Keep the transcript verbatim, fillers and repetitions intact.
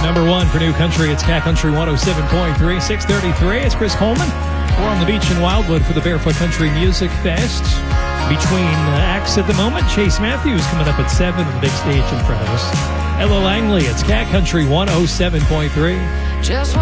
Number one for New Country, it's Cat Country one oh seven point three. six thirty-three, it's Chris Coleman. We're on the beach in Wildwood for the Barefoot Country Music Fest. Between uh, acts at the moment, Chase Matthews coming up at seven on the big stage in front of us. Ella Langley, it's Cat Country one oh seven point three. Just